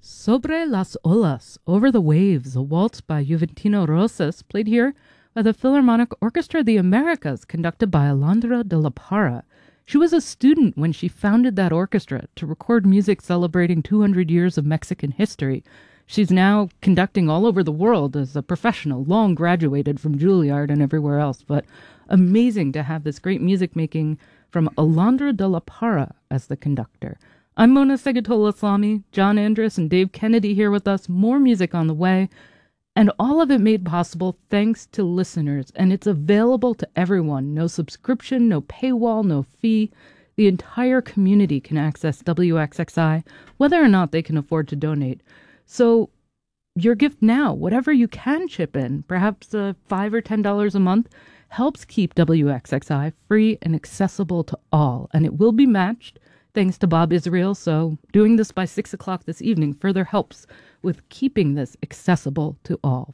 Sobre las olas, Over the Waves, a waltz by Juventino Rosas, played here by the Philharmonic Orchestra of the Americas, conducted by Alondra de la Parra. She was a student when she founded that orchestra to record music celebrating 200 years of Mexican history. She's now conducting all over the world as a professional, long graduated from Juilliard and everywhere else, but amazing to have this great music making from Alondra de la Parra as the conductor. I'm Mona Segatola-Islami, John Andrus and Dave Kennedy here with us. More music on the way, and all of it made possible thanks to listeners, and it's available to everyone. No subscription, no paywall, no fee. The entire community can access WXXI, whether or not they can afford to donate. So your gift now, whatever you can chip in, perhaps $5 or $10 a month, helps keep WXXI free and accessible to all, and it will be matched thanks to Bob Israel. So doing this by 6 o'clock this evening further helps with keeping this accessible to all.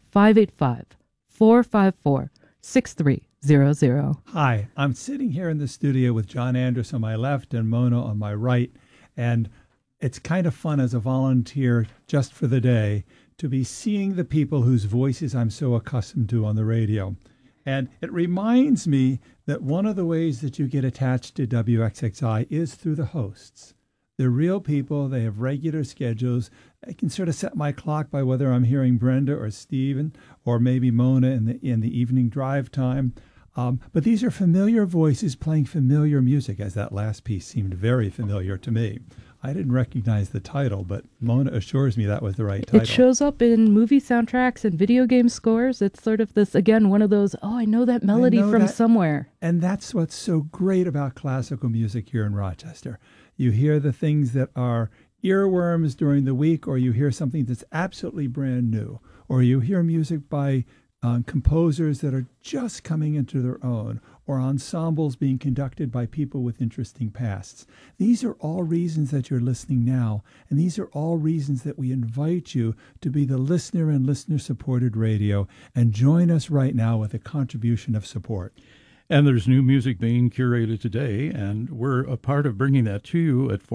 585-454-6300. Hi, I'm sitting here in the studio with John Andrus on my left and Mona on my right, and it's kind of fun as a volunteer just for the day to be seeing the people whose voices I'm so accustomed to on the radio. And it reminds me that one of the ways that you get attached to WXXI is through the hosts. They're real people. They have regular schedules. I can sort of set my clock by whether I'm hearing Brenda or Steven or maybe Mona in the evening drive time. But these are familiar voices playing familiar music, as that last piece seemed very familiar to me. I didn't recognize the title, but Mona assures me that was the right title. It shows up in movie soundtracks and video game scores. It's sort of this, again, one of those, I know that melody from somewhere. And that's what's so great about classical music here in Rochester. You hear the things that are earworms during the week, or you hear something that's absolutely brand new, or you hear music by composers that are just coming into their own, or ensembles being conducted by people with interesting pasts. These are all reasons that you're listening now, and these are all reasons that we invite you to be the listener and listener-supported radio and join us right now with a contribution of support. And there's new music being curated today, and we're a part of bringing that to you at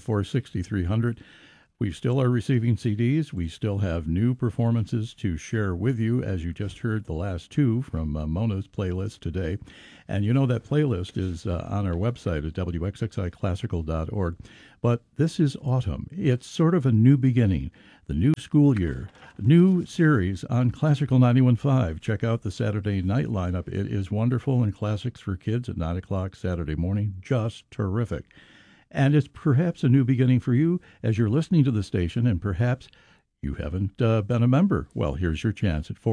454-6300. We still are receiving CDs. We still have new performances to share with you, as you just heard the last two from Mona's playlist today. And you know that playlist is on our website at wxxiclassical.org. But this is autumn. It's sort of a new beginning, the new school year, new series on Classical 91.5. Check out the Saturday night lineup. It is wonderful, and classics for kids at 9 o'clock Saturday morning. Just terrific. And it's perhaps a new beginning for you as you're listening to the station, and perhaps you haven't been a member. Well, here's your chance at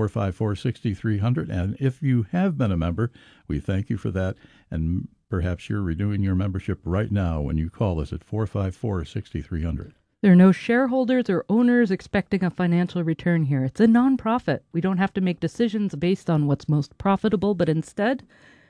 454-6300. And if you have been a member, we thank you for that. And perhaps you're renewing your membership right now when you call us at 454-6300. There are no shareholders or owners expecting a financial return here. It's a nonprofit. We don't have to make decisions based on what's most profitable, but instead,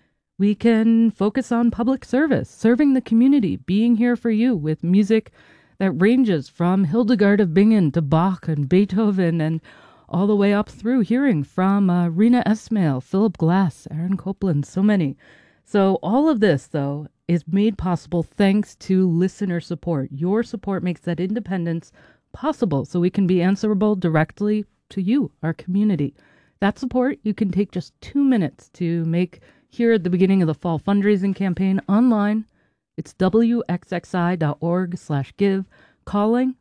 we can focus on public service, serving the community, being here for you with music that ranges from Hildegard of Bingen to Bach and Beethoven and all the way up through hearing from Rina Esmail, Philip Glass, Aaron Copland, so many. So all of this, though, is made possible thanks to listener support. Your support makes that independence possible so we can be answerable directly to you, our community. That support you can take just 2 minutes to make here at the beginning of the fall fundraising campaign online. It's wxxi.org/give, calling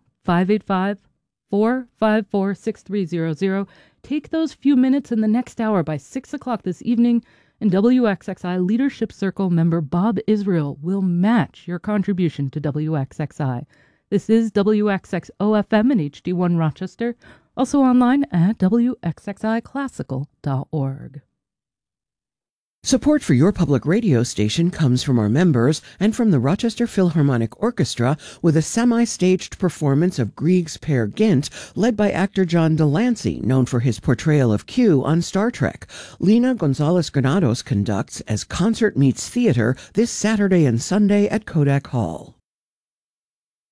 585-454-6300. Take those few minutes in the next hour by 6 o'clock this evening, and WXXI Leadership Circle member Bob Israel will match your contribution to WXXI. This is WXXO-FM and HD1 Rochester, also online at wxxiclassical.org. Support for your public radio station comes from our members and from the Rochester Philharmonic Orchestra with a semi-staged performance of Grieg's Peer Gynt, led by actor John Delancey, known for his portrayal of Q on Star Trek. Lina Gonzalez-Granados conducts as Concert Meets Theater this Saturday and Sunday at Kodak Hall.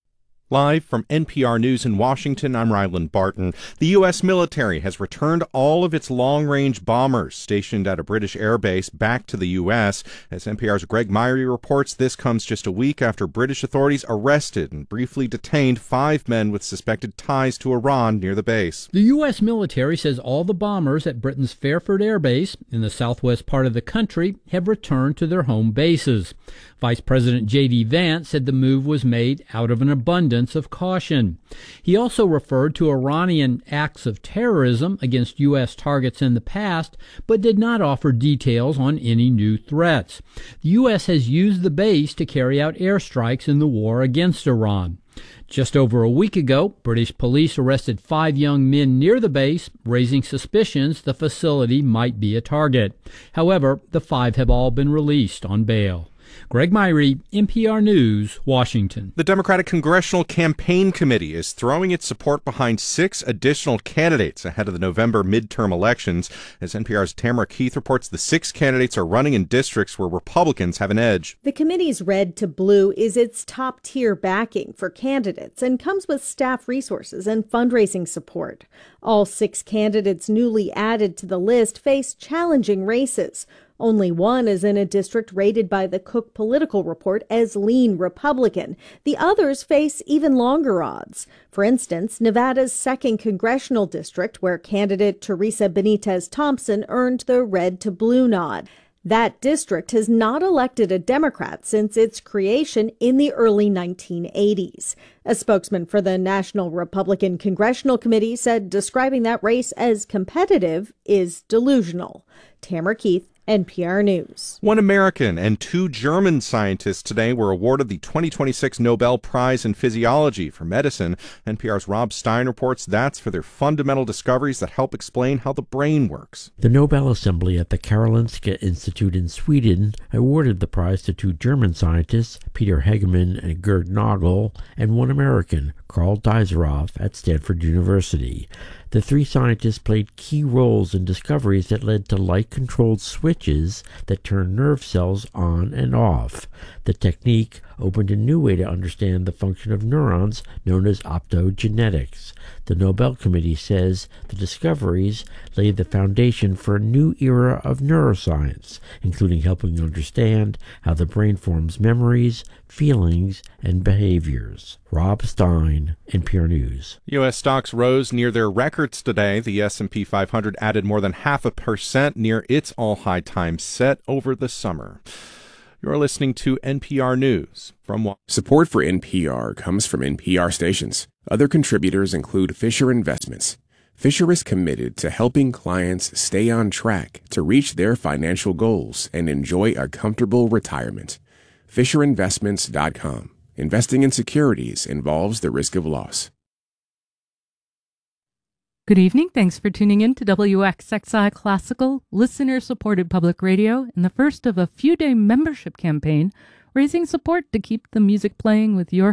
Live from NPR News in Washington, I'm Ryland Barton. The U.S. military has returned all of its long-range bombers stationed at a British airbase back to the U.S. As NPR's Greg Myrie reports, this comes just a week after British authorities arrested and briefly detained 5 men with suspected ties to Iran near the base. The U.S. military says all the bombers at Britain's Fairford Air Base in the southwest part of the country have returned to their home bases. Vice President J.D. Vance said the move was made out of an abundance of caution. He also referred to Iranian acts of terrorism against U.S. targets in the past, but did not offer details on any new threats. The U.S. has used the base to carry out airstrikes in the war against Iran. Just over a week ago, British police arrested 5 young men near the base, raising suspicions the facility might be a target. However, the 5 have all been released on bail. Greg Myrie, NPR News, Washington. The Democratic Congressional Campaign Committee is throwing its support behind 6 additional candidates ahead of the November midterm elections. As NPR's Tamara Keith reports, the 6 candidates are running in districts where Republicans have an edge. The committee's Red to Blue is its top-tier backing for candidates and comes with staff resources and fundraising support. All 6 candidates newly added to the list face challenging races. Only one is in a district rated by the Cook Political Report as lean Republican. The others face even longer odds. For instance, Nevada's 2nd congressional district, where candidate Teresa Benitez Thompson earned the Red to Blue nod. That district has not elected a Democrat since its creation in the early 1980s. A spokesman for the National Republican Congressional Committee said describing that race as competitive is delusional. Tamara Keith, NPR News. 1 American and 2 German scientists today were awarded the 2026 Nobel Prize in Physiology for Medicine. NPR's Rob Stein reports that's for their fundamental discoveries that help explain how the brain works. The Nobel Assembly at the Karolinska Institute in Sweden awarded the prize to 2 German scientists, Peter Hegemann and Gerd Nagel, and 1 American, Karl Deiseroff, at Stanford University. The 3 scientists played key roles in discoveries that led to light-controlled switches that turn nerve cells on and off. The technique opened a new way to understand the function of neurons, known as optogenetics. The Nobel Committee says the discoveries laid the foundation for a new era of neuroscience, including helping understand how the brain forms memories, feelings, and behaviors. Rob Stein, NPR News. U.S. stocks rose near their records today. The S&P 500 added more than 0.5% near its all-high time set over the summer. You're listening to NPR News from Washington. Support for NPR comes from NPR stations. Other contributors include Fisher Investments. Fisher is committed to helping clients stay on track to reach their financial goals and enjoy a comfortable retirement. FisherInvestments.com. Investing in securities involves the risk of loss. Good evening. Thanks for tuning in to WXXI Classical, listener-supported public radio, and the first of a few-day membership campaign raising support to keep the music playing with your